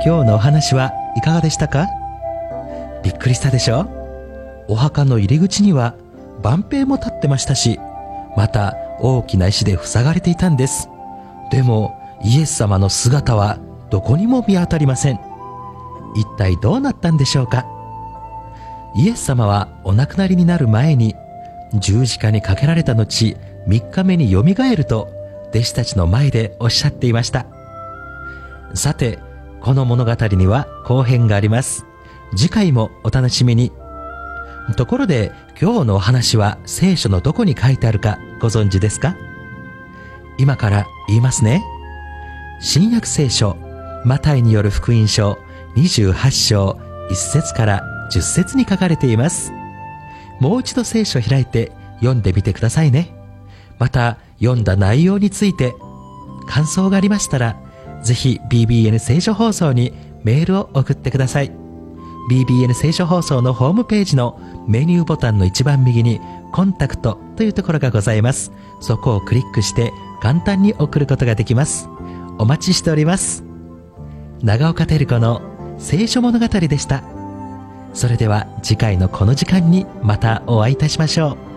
今日のお話はいかがでしたか？びっくりしたでしょ？お墓の入り口には万兵も立ってましたし、また大きな石で塞がれていたんです。でもイエス様の姿はどこにも見当たりません。一体どうなったんでしょうか？イエス様はお亡くなりになる前に十字架にかけられた後、3日目によみがえると弟子たちの前でおっしゃっていました。さて、この物語には後編があります。次回もお楽しみに。ところで今日のお話は聖書のどこに書いてあるかご存知ですか？今から言いますね。新約聖書マタイによる福音書28章1節から10節に書かれています。もう一度聖書を開いて読んでみてくださいね。また読んだ内容について感想がありましたら、ぜひ BBN 聖書放送にメールを送ってください。BBN 聖書放送のホームページのメニューボタンの一番右にコンタクトというところがございます。そこをクリックして簡単に送ることができます。お待ちしております。長岡照子の聖書物語でした。それでは次回のこの時間にまたお会いいたしましょう。